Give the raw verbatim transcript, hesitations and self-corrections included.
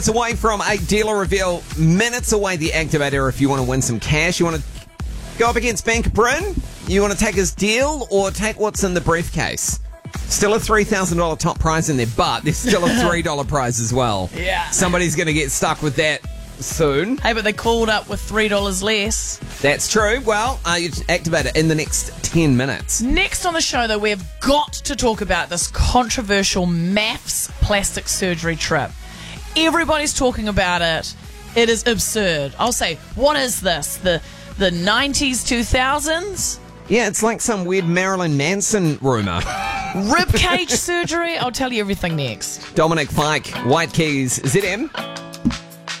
It's away from a dealer reveal, minutes away the activator if you want to win some cash. You want to go up against Bank of Britain? You want to take his deal or take what's in the briefcase? Still a three thousand dollars top prize in there, but there's still a three dollars prize as well. Yeah. Somebody's going to get stuck with that soon. Hey, but they called up with three dollars less. That's true. Well, uh, you activate it in the next ten minutes. Next on the show, though, we've got to talk about this controversial maths plastic surgery trip. Everybody's talking about it. It is absurd. I'll say, what is this? The the nineties, two thousands? Yeah, it's like some weird Marilyn Manson rumour. Ribcage surgery? I'll tell you everything next. Dominic Fike, White Keys, Z M.